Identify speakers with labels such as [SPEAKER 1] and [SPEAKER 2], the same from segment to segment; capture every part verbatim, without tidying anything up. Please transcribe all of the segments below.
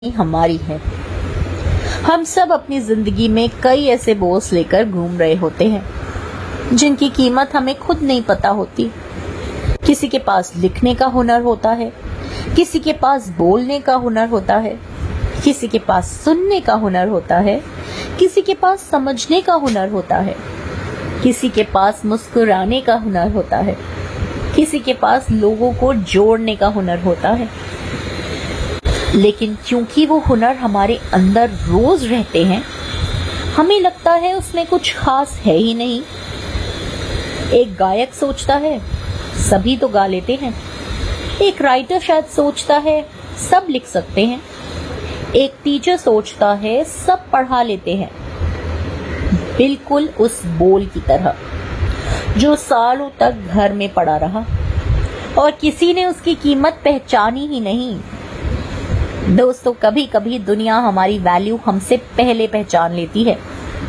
[SPEAKER 1] हमारी है। हम सब अपनी जिंदगी में कई ऐसे बोझ लेकर घूम रहे होते हैं जिनकी कीमत हमें खुद नहीं पता होती। किसी के पास लिखने का हुनर होता है, किसी के पास बोलने का हुनर होता है, किसी के पास सुनने का हुनर होता है, किसी के पास समझने का हुनर होता है, किसी के पास मुस्कुराने का हुनर होता है, किसी के पास लोगों को जोड़ने का हुनर होता है। लेकिन क्योंकि वो हुनर हमारे अंदर रोज रहते हैं, हमें लगता है उसमें कुछ खास है ही नहीं। एक गायक सोचता है सभी तो गा लेते हैं, एक राइटर शायद सोचता है सब लिख सकते हैं, एक टीचर सोचता है सब पढ़ा लेते हैं। बिल्कुल उस बोल की तरह जो सालों तक घर में पड़ा रहा और किसी ने उसकी कीमत पहचानी ही नहीं। दोस्तों, कभी कभी दुनिया हमारी वैल्यू हमसे पहले पहचान लेती है।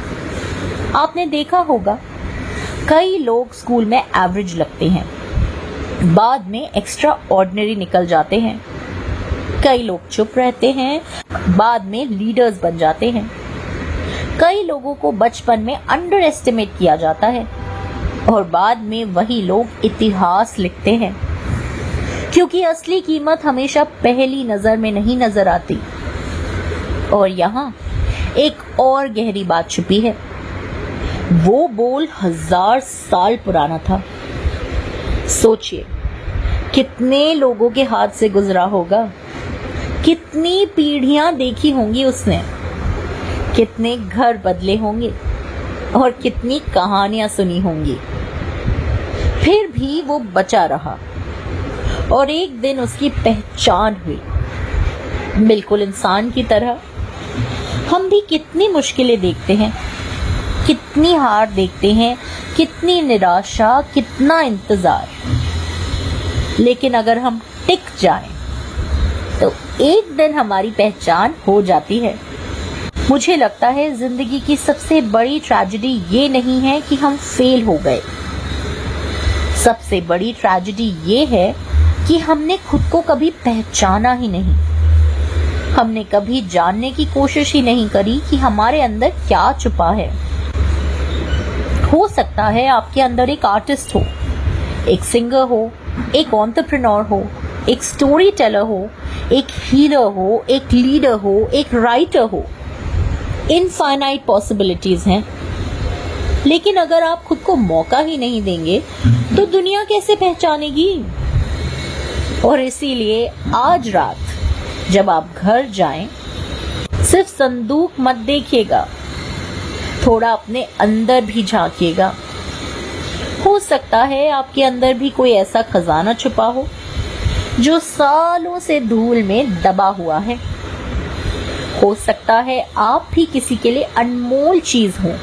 [SPEAKER 1] आपने देखा होगा कई लोग स्कूल में एवरेज लगते हैं, बाद में एक्स्ट्रा ऑर्डिनरी निकल जाते हैं। कई लोग चुप रहते हैं, बाद में लीडर्स बन जाते हैं। कई लोगों को बचपन में अंडर एस्टिमेट किया जाता है और बाद में वही लोग इतिहास लिखते हैं, क्योंकि असली कीमत हमेशा पहली नजर में नहीं नजर आती। और यहाँ एक और गहरी बात छुपी है। वो बोल हजार साल पुराना था। सोचिए कितने लोगों के हाथ से गुजरा होगा, कितनी पीढ़ियां देखी होंगी उसने, कितने घर बदले होंगे और कितनी कहानियां सुनी होंगी। फिर भी वो बचा रहा और एक दिन उसकी पहचान हुई। बिल्कुल इंसान की तरह हम भी कितनी मुश्किलें देखते हैं, कितनी हार देखते हैं, कितनी निराशा, कितना इंतजार। लेकिन अगर हम टिक जाएं, तो एक दिन हमारी पहचान हो जाती है। मुझे लगता है जिंदगी की सबसे बड़ी ट्रेजेडी ये नहीं है कि हम फेल हो गए। सबसे बड़ी ट्रेजेडी ये है कि हमने खुद को कभी पहचाना ही नहीं। हमने कभी जानने की कोशिश ही नहीं करी कि हमारे अंदर क्या छुपा है। हो सकता है आपके अंदर एक आर्टिस्ट हो, एक सिंगर हो, एक एंटरप्रेन्योर हो, एक स्टोरी टेलर हो, एक हीलर हो, एक लीडर हो, एक राइटर हो। इनफाइनाइट पॉसिबिलिटीज हैं। लेकिन अगर आप खुद को मौका ही नहीं देंगे तो दुनिया कैसे पहचानेगी? और इसीलिए आज रात जब आप घर जाएं, सिर्फ संदूक मत देखिएगा, थोड़ा अपने अंदर भी झांकिएगा। हो सकता है आपके अंदर भी कोई ऐसा खजाना छुपा हो जो सालों से धूल में दबा हुआ है। हो सकता है आप भी किसी के लिए अनमोल चीज हो,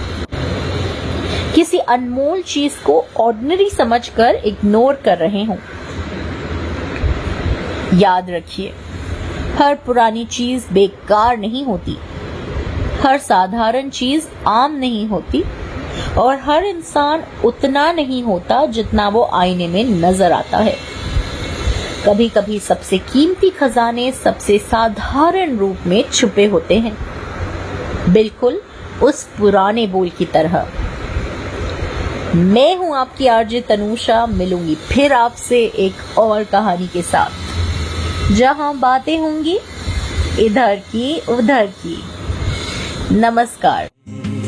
[SPEAKER 1] किसी अनमोल चीज को ऑर्डिनरी समझकर इग्नोर कर रहे हो। याद रखिए, हर पुरानी चीज बेकार नहीं होती, हर साधारण चीज आम नहीं होती और हर इंसान उतना नहीं होता जितना वो आईने में नजर आता है। कभी कभी सबसे कीमती खजाने सबसे साधारण रूप में छुपे होते हैं, बिल्कुल उस पुराने बोल की तरह। मैं हूं आपकी आरजे तनुषा। मिलूंगी फिर आपसे एक और कहानी के साथ, जहां बातें होंगी इधर की उधर की। नमस्कार।